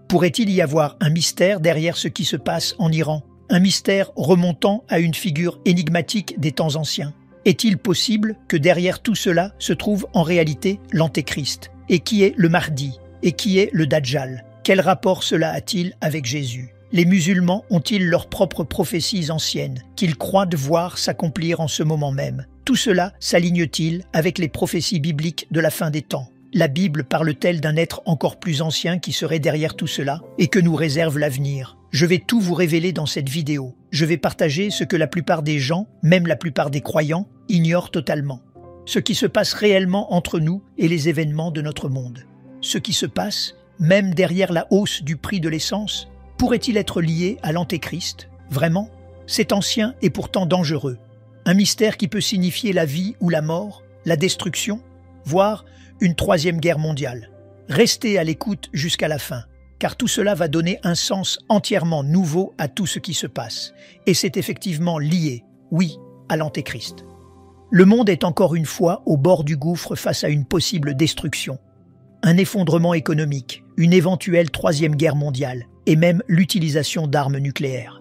Pourrait-il y avoir un mystère derrière ce qui se passe en Iran? Un mystère remontant à une figure énigmatique des temps anciens? Est-il possible que derrière tout cela se trouve en réalité l'Antéchrist? Et qui est le Mahdi? Et qui est le Dajjal? Quel rapport cela a-t-il avec Jésus? Les musulmans ont-ils leurs propres prophéties anciennes, qu'ils croient devoir s'accomplir en ce moment même? Tout cela s'aligne-t-il avec les prophéties bibliques de la fin des temps? La Bible parle-t-elle d'un être encore plus ancien qui serait derrière tout cela et que nous réserve l'avenir? Je vais tout vous révéler dans cette vidéo. Je vais partager ce que la plupart des gens, même la plupart des croyants, ignorent totalement. Ce qui se passe réellement entre nous et les événements de notre monde. Ce qui se passe, même derrière la hausse du prix de l'essence, pourrait-il être lié à l'Antéchrist? Vraiment? C'est ancien et pourtant dangereux. Un mystère qui peut signifier la vie ou la mort, la destruction, voire une troisième guerre mondiale. Restez à l'écoute jusqu'à la fin, car tout cela va donner un sens entièrement nouveau à tout ce qui se passe. Et c'est effectivement lié, oui, à l'Antéchrist. Le monde est encore une fois au bord du gouffre face à une possible destruction. Un effondrement économique, une éventuelle troisième guerre mondiale, et même l'utilisation d'armes nucléaires.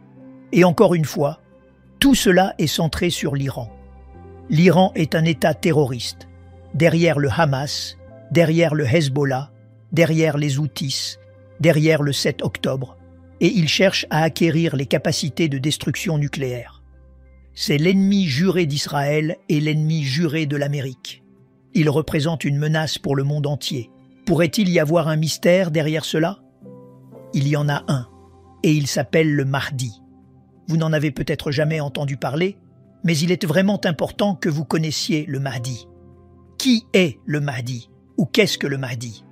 Et encore une fois, tout cela est centré sur l'Iran. L'Iran est un État terroriste. Derrière le Hamas, derrière le Hezbollah, derrière les Houthis, derrière le 7 octobre, et il cherche à acquérir les capacités de destruction nucléaire. C'est l'ennemi juré d'Israël et l'ennemi juré de l'Amérique. Il représente une menace pour le monde entier. Pourrait-il y avoir un mystère derrière cela? Il y en a un, et il s'appelle le Mahdi. Vous n'en avez peut-être jamais entendu parler, mais il est vraiment important que vous connaissiez le Mahdi. Qui est le Mahdi? Ou qu'est-ce que le Mahdi?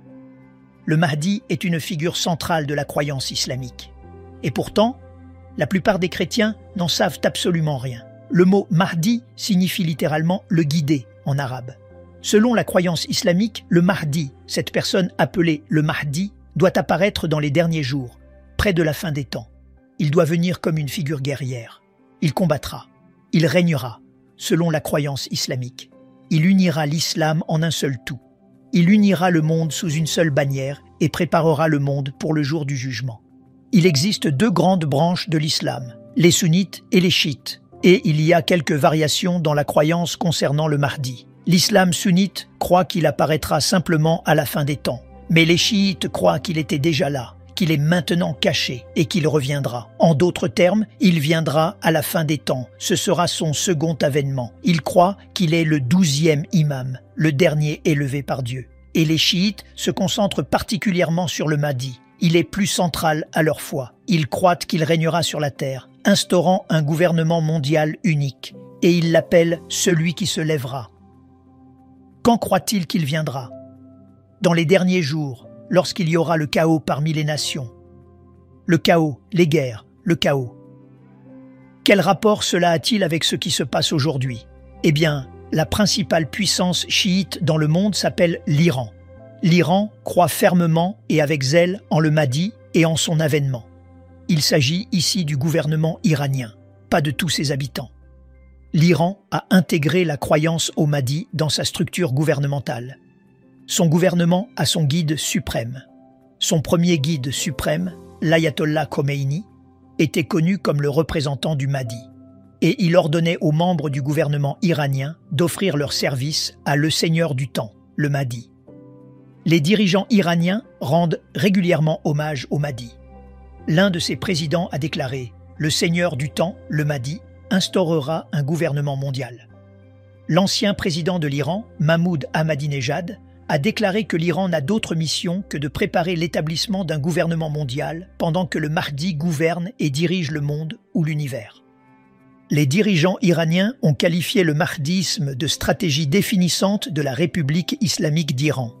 Le Mahdi est une figure centrale de la croyance islamique. Et pourtant, la plupart des chrétiens n'en savent absolument rien. Le mot Mahdi signifie littéralement « le guidé » en arabe. Selon la croyance islamique, le Mahdi, cette personne appelée le Mahdi, doit apparaître dans les derniers jours, près de la fin des temps. Il doit venir comme une figure guerrière. Il combattra. Il régnera, selon la croyance islamique. Il unira l'islam en un seul tout. Il unira le monde sous une seule bannière et préparera le monde pour le jour du jugement. Il existe deux grandes branches de l'islam, les sunnites et les chiites, et il y a quelques variations dans la croyance concernant le Mahdi. L'islam sunnite croit qu'il apparaîtra simplement à la fin des temps, mais les chiites croient qu'il était déjà là, qu'il est maintenant caché et qu'il reviendra. En d'autres termes, il viendra à la fin des temps. Ce sera son second avènement. Ils croient qu'il est le 12e imam, le dernier élevé par Dieu. Et les chiites se concentrent particulièrement sur le Mahdi. Il est plus central à leur foi. Ils croient qu'il régnera sur la terre, instaurant un gouvernement mondial unique. Et ils l'appellent « celui qui se lèvera ». Quand croit-il qu'il viendra? Dans les derniers jours, lorsqu'il y aura le chaos parmi les nations. Le chaos, les guerres, le chaos. Quel rapport cela a-t-il avec ce qui se passe aujourd'hui? Eh bien, la principale puissance chiite dans le monde s'appelle l'Iran. L'Iran croit fermement et avec zèle en le Mahdi et en son avènement. Il s'agit ici du gouvernement iranien, pas de tous ses habitants. L'Iran a intégré la croyance au Mahdi dans sa structure gouvernementale. Son gouvernement a son guide suprême. Son premier guide suprême, l'ayatollah Khomeini, était connu comme le représentant du Mahdi. Et il ordonnait aux membres du gouvernement iranien d'offrir leur service à le Seigneur du temps, le Mahdi. Les dirigeants iraniens rendent régulièrement hommage au Mahdi. L'un de ses présidents a déclaré « Le Seigneur du temps, le Mahdi, instaurera un gouvernement mondial ». L'ancien président de l'Iran, Mahmoud Ahmadinejad, a déclaré que l'Iran n'a d'autre mission que de préparer l'établissement d'un gouvernement mondial pendant que le Mahdi gouverne et dirige le monde ou l'univers. Les dirigeants iraniens ont qualifié le mahdisme de stratégie définissante de la République islamique d'Iran.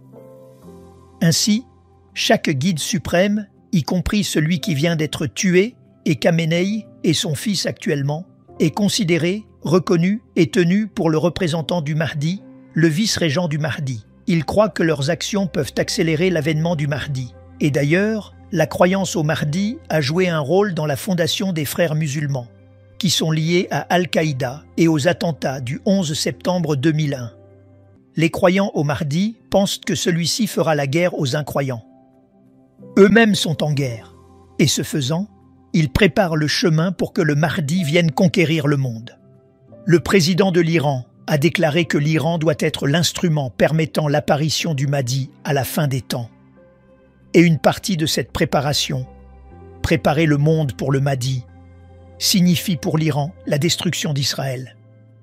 Ainsi, chaque guide suprême, y compris celui qui vient d'être tué, et Khamenei et son fils actuellement, est considéré, reconnu et tenu pour le représentant du Mahdi, le vice-régent du Mahdi. Ils croient que leurs actions peuvent accélérer l'avènement du Mahdi. Et d'ailleurs, la croyance au Mahdi a joué un rôle dans la fondation des frères musulmans, qui sont liés à Al-Qaïda et aux attentats du 11 septembre 2001. Les croyants au Mahdi pensent que celui-ci fera la guerre aux incroyants. Eux-mêmes sont en guerre, et ce faisant, ils préparent le chemin pour que le Mahdi vienne conquérir le monde. Le président de l'Iran a déclaré que l'Iran doit être l'instrument permettant l'apparition du Mahdi à la fin des temps. Et une partie de cette préparation, préparer le monde pour le Mahdi, signifie pour l'Iran la destruction d'Israël.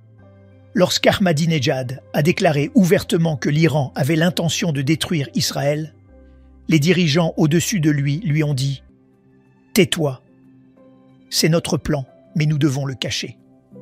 Lorsqu'Ahmadinejad a déclaré ouvertement que l'Iran avait l'intention de détruire Israël, les dirigeants au-dessus de lui ont dit « Tais-toi, c'est notre plan, mais nous devons le cacher ».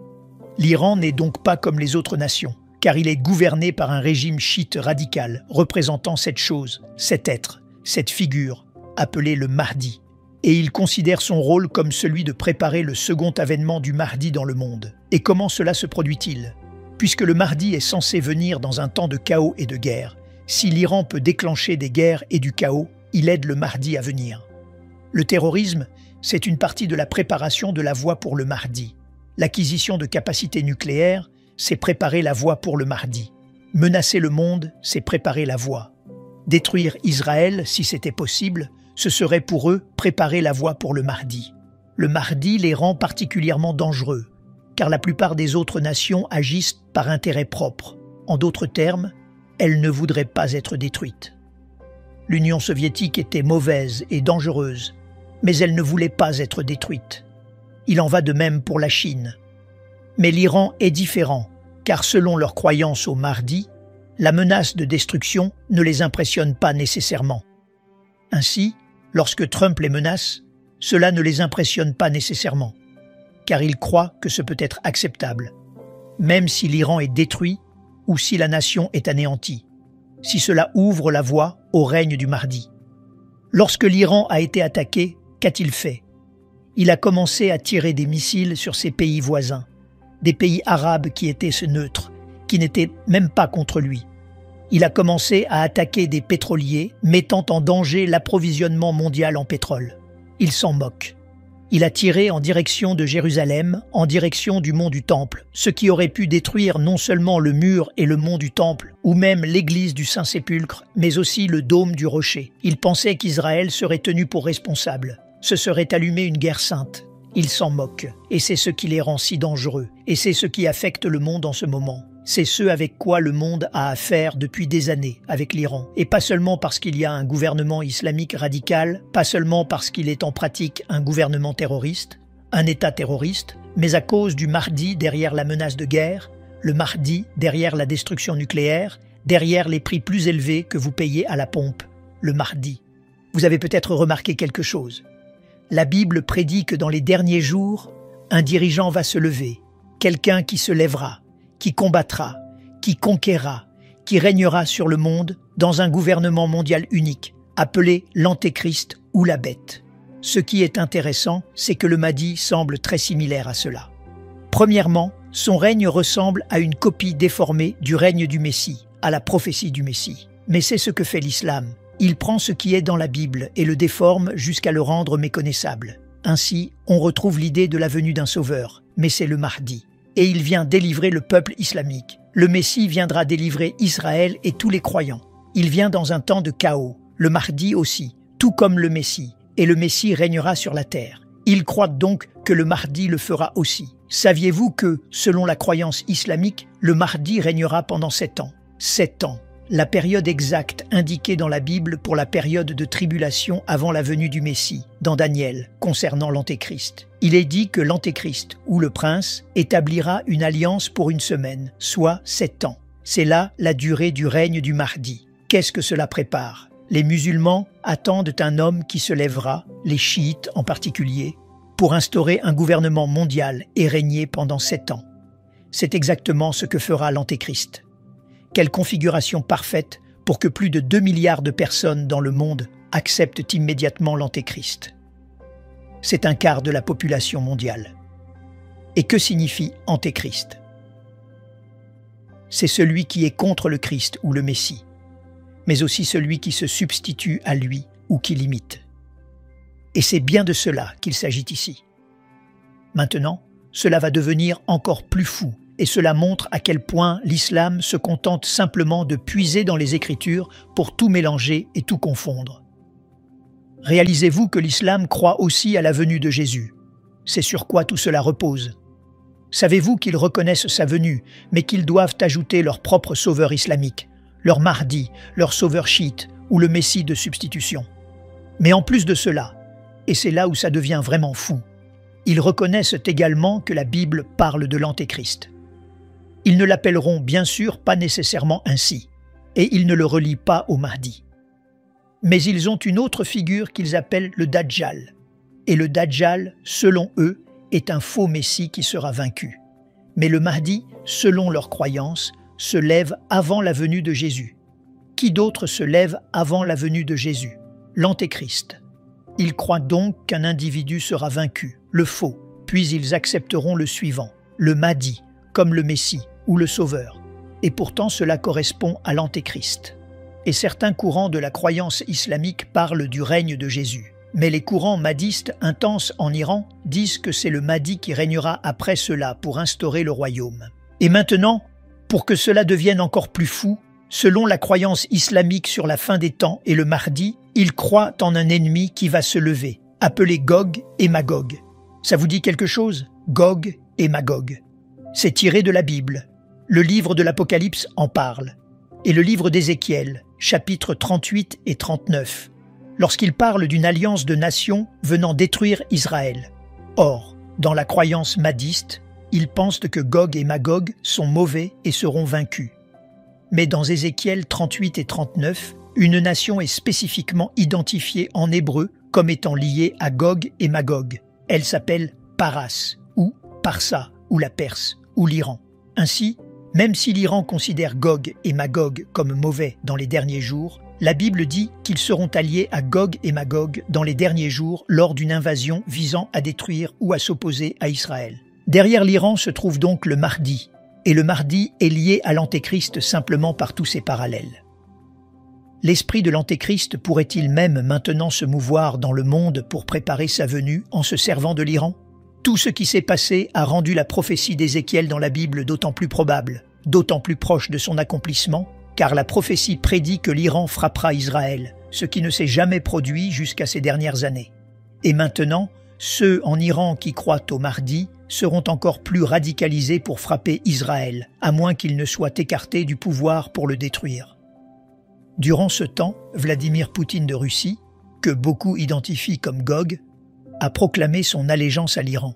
L'Iran n'est donc pas comme les autres nations, car il est gouverné par un régime chiite radical représentant cette chose, cet être, cette figure, appelée le Mahdi. Et il considère son rôle comme celui de préparer le second avènement du Mahdi dans le monde. Et comment cela se produit-il? Puisque le Mahdi est censé venir dans un temps de chaos et de guerre, si l'Iran peut déclencher des guerres et du chaos, il aide le Mahdi à venir. Le terrorisme, c'est une partie de la préparation de la voie pour le Mahdi. L'acquisition de capacités nucléaires, c'est préparer la voie pour le Mahdi. Menacer le monde, c'est préparer la voie. Détruire Israël, si c'était possible, ce serait pour eux préparer la voie pour le Mahdi. Le Mahdi les rend particulièrement dangereux, car la plupart des autres nations agissent par intérêt propre. En d'autres termes, elles ne voudraient pas être détruites. L'Union soviétique était mauvaise et dangereuse, mais elle ne voulait pas être détruite. Il en va de même pour la Chine. Mais l'Iran est différent, car selon leur croyance au Mahdi, la menace de destruction ne les impressionne pas nécessairement. Ainsi, lorsque Trump les menace, cela ne les impressionne pas nécessairement, car ils croient que ce peut être acceptable, même si l'Iran est détruit ou si la nation est anéantie, si cela ouvre la voie au règne du Mahdi. Lorsque l'Iran a été attaqué, qu'a-t-il fait? Il a commencé à tirer des missiles sur ses pays voisins, des pays arabes qui étaient neutres, qui n'étaient même pas contre lui. Il a commencé à attaquer des pétroliers, mettant en danger l'approvisionnement mondial en pétrole. Il s'en moque. Il a tiré en direction de Jérusalem, en direction du mont du Temple, ce qui aurait pu détruire non seulement le mur et le mont du Temple, ou même l'église du Saint-Sépulcre, mais aussi le dôme du rocher. Il pensait qu'Israël serait tenu pour responsable. Se serait allumée une guerre sainte. Ils s'en moquent, et c'est ce qui les rend si dangereux, et c'est ce qui affecte le monde en ce moment. C'est ce avec quoi le monde a affaire depuis des années avec l'Iran, et pas seulement parce qu'il y a un gouvernement islamique radical, pas seulement parce qu'il est en pratique un gouvernement terroriste, un État terroriste, mais à cause du Mahdi derrière la menace de guerre, le Mahdi derrière la destruction nucléaire, derrière les prix plus élevés que vous payez à la pompe, le Mahdi. Vous avez peut-être remarqué quelque chose. La Bible prédit que dans les derniers jours, un dirigeant va se lever, quelqu'un qui se lèvera, qui combattra, qui conquérera, qui régnera sur le monde dans un gouvernement mondial unique, appelé l'Antéchrist ou la Bête. Ce qui est intéressant, c'est que le Mahdi semble très similaire à cela. Premièrement, son règne ressemble à une copie déformée du règne du Messie, à la prophétie du Messie. Mais c'est ce que fait l'islam. Il prend ce qui est dans la Bible et le déforme jusqu'à le rendre méconnaissable. Ainsi, on retrouve l'idée de la venue d'un sauveur, mais c'est le Mahdi. Et il vient délivrer le peuple islamique. Le Messie viendra délivrer Israël et tous les croyants. Il vient dans un temps de chaos, le Mahdi aussi, tout comme le Messie, et le Messie régnera sur la terre. Il croit donc que le Mahdi le fera aussi. Saviez-vous que, selon la croyance islamique, le Mahdi régnera pendant 7 ans? 7 ans. La période exacte indiquée dans la Bible pour la période de tribulation avant la venue du Messie, dans Daniel, concernant l'Antéchrist. Il est dit que l'Antéchrist, ou le prince, établira une alliance pour 1 semaine, soit 7 ans. C'est là la durée du règne du Mahdi. Qu'est-ce que cela prépare? Les musulmans attendent un homme qui se lèvera, les chiites en particulier, pour instaurer un gouvernement mondial et régner pendant 7 ans. C'est exactement ce que fera l'Antéchrist. Quelle configuration parfaite pour que plus de 2 milliards de personnes dans le monde acceptent immédiatement l'Antéchrist. C'est un quart de la population mondiale. Et que signifie Antéchrist? C'est celui qui est contre le Christ ou le Messie, mais aussi celui qui se substitue à lui ou qui l'imite. Et c'est bien de cela qu'il s'agit ici. Maintenant, cela va devenir encore plus fou. Et cela montre à quel point l'islam se contente simplement de puiser dans les Écritures pour tout mélanger et tout confondre. Réalisez-vous que l'islam croit aussi à la venue de Jésus. C'est sur quoi tout cela repose. Savez-vous qu'ils reconnaissent sa venue, mais qu'ils doivent ajouter leur propre sauveur islamique, leur Mahdi, leur sauveur chiite ou le Messie de substitution. Mais en plus de cela, et c'est là où ça devient vraiment fou, ils reconnaissent également que la Bible parle de l'Antéchrist. Ils ne l'appelleront bien sûr pas nécessairement ainsi, et ils ne le relient pas au Mahdi. Mais ils ont une autre figure qu'ils appellent le Dajjal. Et le Dajjal, selon eux, est un faux Messie qui sera vaincu. Mais le Mahdi, selon leur croyance, se lève avant la venue de Jésus. Qui d'autre se lève avant la venue de Jésus? L'Antéchrist. Ils croient donc qu'un individu sera vaincu, le faux, puis ils accepteront le suivant, le Mahdi, comme le Messie ou le Sauveur. Et pourtant cela correspond à l'Antéchrist. Et certains courants de la croyance islamique parlent du règne de Jésus. Mais les courants mahdistes intenses en Iran disent que c'est le Mahdi qui régnera après cela pour instaurer le royaume. Et maintenant, pour que cela devienne encore plus fou, selon la croyance islamique sur la fin des temps et le Mahdi, ils croient en un ennemi qui va se lever, appelé Gog et Magog. Ça vous dit quelque chose? Gog et Magog. C'est tiré de la Bible. Le livre de l'Apocalypse en parle. Et le livre d'Ézéchiel, chapitres 38 et 39, lorsqu'il parle d'une alliance de nations venant détruire Israël. Or, dans la croyance mahdiste, ils pensent que Gog et Magog sont mauvais et seront vaincus. Mais dans Ézéchiel 38 et 39, une nation est spécifiquement identifiée en hébreu comme étant liée à Gog et Magog. Elle s'appelle Paras, ou Parsa, ou la Perse, ou l'Iran. Ainsi, même si l'Iran considère Gog et Magog comme mauvais dans les derniers jours, la Bible dit qu'ils seront alliés à Gog et Magog dans les derniers jours lors d'une invasion visant à détruire ou à s'opposer à Israël. Derrière l'Iran se trouve donc le Mahdi, et le Mahdi est lié à l'Antéchrist simplement par tous ses parallèles. L'esprit de l'Antéchrist pourrait-il même maintenant se mouvoir dans le monde pour préparer sa venue en se servant de l'Iran? Tout ce qui s'est passé a rendu la prophétie d'Ézéchiel dans la Bible d'autant plus probable, d'autant plus proche de son accomplissement, car la prophétie prédit que l'Iran frappera Israël, ce qui ne s'est jamais produit jusqu'à ces dernières années. Et maintenant, ceux en Iran qui croient au Mahdi seront encore plus radicalisés pour frapper Israël, à moins qu'ils ne soient écartés du pouvoir pour le détruire. Durant ce temps, Vladimir Poutine de Russie, que beaucoup identifient comme Gog, a proclamé son allégeance à l'Iran.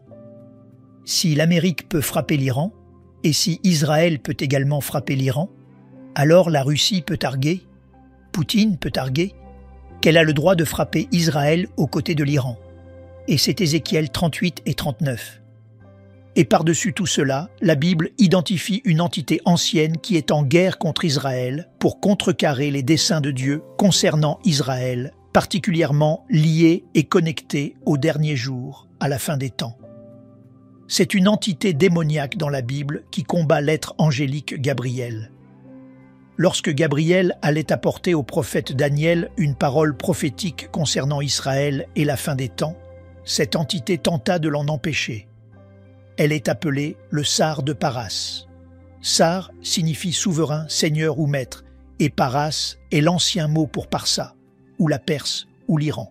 Si l'Amérique peut frapper l'Iran, et si Israël peut également frapper l'Iran, alors la Russie peut arguer, Poutine peut arguer, qu'elle a le droit de frapper Israël aux côtés de l'Iran. Et c'est Ézéchiel 38 et 39. Et par-dessus tout cela, la Bible identifie une entité ancienne qui est en guerre contre Israël pour contrecarrer les desseins de Dieu concernant Israël, particulièrement liée et connectée au dernier jour, à la fin des temps. C'est une entité démoniaque dans la Bible qui combat l'être angélique Gabriel. Lorsque Gabriel allait apporter au prophète Daniel une parole prophétique concernant Israël et la fin des temps, cette entité tenta de l'en empêcher. Elle est appelée le Sar de Paras. Sar signifie souverain, seigneur ou maître, et Paras est l'ancien mot pour Parsa, ou la Perse, ou l'Iran.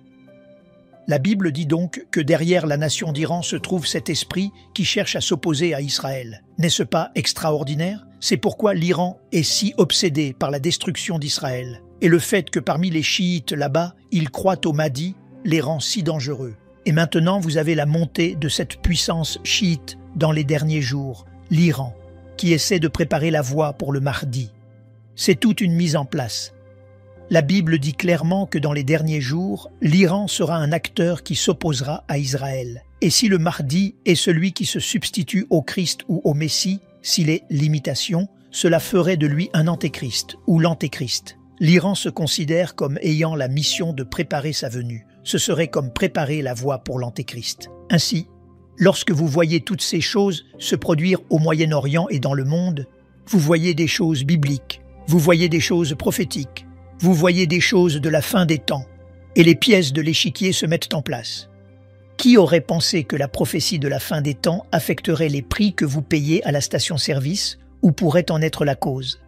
La Bible dit donc que derrière la nation d'Iran se trouve cet esprit qui cherche à s'opposer à Israël. N'est-ce pas extraordinaire? C'est pourquoi l'Iran est si obsédé par la destruction d'Israël, et le fait que parmi les chiites là-bas, ils croient au Mahdi, les rend si dangereux. Et maintenant, vous avez la montée de cette puissance chiite dans les derniers jours, l'Iran, qui essaie de préparer la voie pour le Mahdi. C'est toute une mise en place. La Bible dit clairement que dans les derniers jours, l'Iran sera un acteur qui s'opposera à Israël. Et si le Mahdi est celui qui se substitue au Christ ou au Messie, s'il est l'imitation, cela ferait de lui un antéchrist ou l'antéchrist. L'Iran se considère comme ayant la mission de préparer sa venue. Ce serait comme préparer la voie pour l'antéchrist. Ainsi, lorsque vous voyez toutes ces choses se produire au Moyen-Orient et dans le monde, vous voyez des choses bibliques, vous voyez des choses prophétiques, vous voyez des choses de la fin des temps, et les pièces de l'échiquier se mettent en place. Qui aurait pensé que la prophétie de la fin des temps affecterait les prix que vous payez à la station-service ou pourrait en être la cause?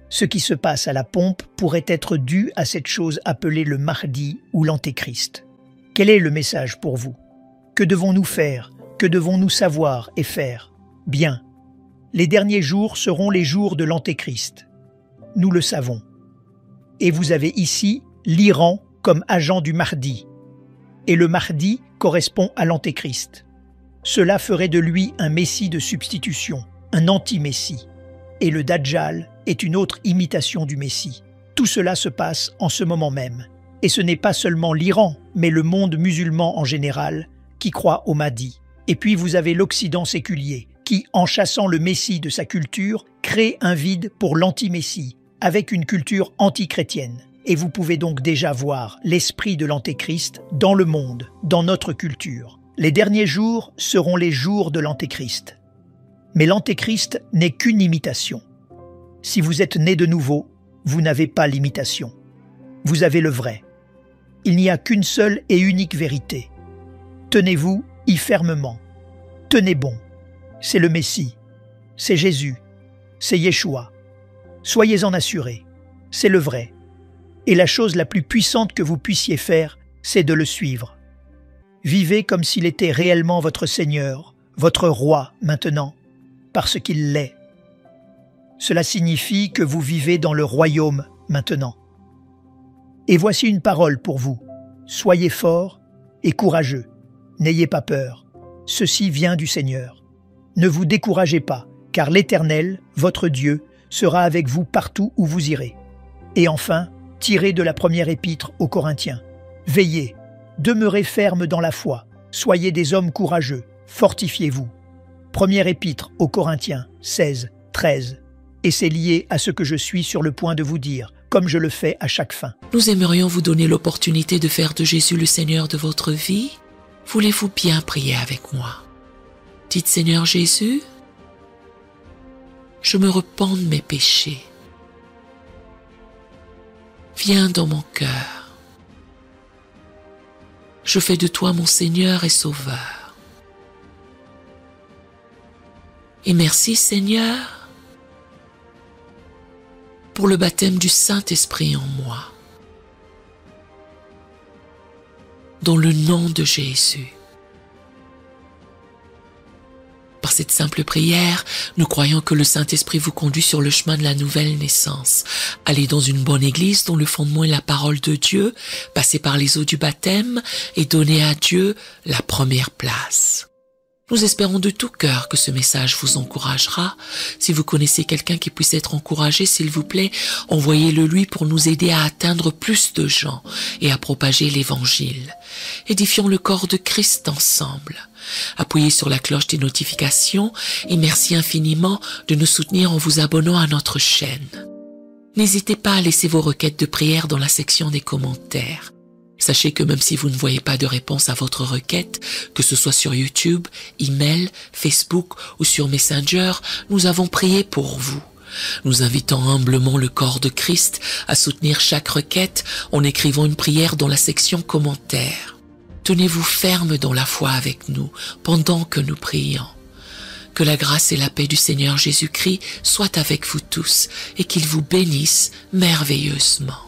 Ce qui se passe à la pompe pourrait être dû à cette chose appelée le Mahdi ou l'Antéchrist. Quel est le message pour vous? Que devons-nous faire? Que devons-nous savoir et faire? Bien, les derniers jours seront les jours de l'Antéchrist. Nous le savons. Et vous avez ici l'Iran comme agent du Mahdi. Et le Mahdi correspond à l'Antéchrist. Cela ferait de lui un messie de substitution, un anti-messie. Et le Dajjal est une autre imitation du messie. Tout cela se passe en ce moment même. Et ce n'est pas seulement l'Iran, mais le monde musulman en général, qui croit au Mahdi. Et puis vous avez l'Occident séculier, qui, en chassant le messie de sa culture, crée un vide pour l'anti-messie, avec une culture anti-chrétienne. Et vous pouvez donc déjà voir l'esprit de l'Antéchrist dans le monde, dans notre culture. Les derniers jours seront les jours de l'Antéchrist. Mais l'Antéchrist n'est qu'une imitation. Si vous êtes né de nouveau, vous n'avez pas l'imitation. Vous avez le vrai. Il n'y a qu'une seule et unique vérité. Tenez-vous y fermement. Tenez bon. C'est le Messie. C'est Jésus. C'est Yeshua. Soyez-en assurés. C'est le vrai. Et la chose la plus puissante que vous puissiez faire, c'est de le suivre. Vivez comme s'il était réellement votre Seigneur, votre Roi maintenant, parce qu'il l'est. Cela signifie que vous vivez dans le royaume maintenant. Et voici une parole pour vous. Soyez forts et courageux. N'ayez pas peur. Ceci vient du Seigneur. Ne vous découragez pas, car l'Éternel, votre Dieu, sera avec vous partout où vous irez. Et enfin, tirez de la première épître aux Corinthiens. Veillez, demeurez fermes dans la foi, soyez des hommes courageux, fortifiez-vous. Première épître aux Corinthiens 16, 13. Et c'est lié à ce que je suis sur le point de vous dire, comme je le fais à chaque fin. Nous aimerions vous donner l'opportunité de faire de Jésus le Seigneur de votre vie. Voulez-vous bien prier avec moi? Dites Seigneur Jésus, je me repens de mes péchés. Viens dans mon cœur. Je fais de toi mon Seigneur et Sauveur. Et merci Seigneur pour le baptême du Saint-Esprit en moi. Dans le nom de Jésus. Par cette simple prière, nous croyons que le Saint-Esprit vous conduit sur le chemin de la nouvelle naissance. Allez dans une bonne église dont le fondement est la parole de Dieu, passez par les eaux du baptême et donnez à Dieu la première place. Nous espérons de tout cœur que ce message vous encouragera. Si vous connaissez quelqu'un qui puisse être encouragé, s'il vous plaît, envoyez-le lui pour nous aider à atteindre plus de gens et à propager l'Évangile. Édifions le corps de Christ ensemble. Appuyez sur la cloche des notifications et merci infiniment de nous soutenir en vous abonnant à notre chaîne. N'hésitez pas à laisser vos requêtes de prière dans la section des commentaires. Sachez que même si vous ne voyez pas de réponse à votre requête, que ce soit sur YouTube, email, Facebook ou sur Messenger, nous avons prié pour vous. Nous invitons humblement le corps de Christ à soutenir chaque requête en écrivant une prière dans la section commentaires. Tenez-vous ferme dans la foi avec nous pendant que nous prions. Que la grâce et la paix du Seigneur Jésus-Christ soient avec vous tous et qu'il vous bénisse merveilleusement.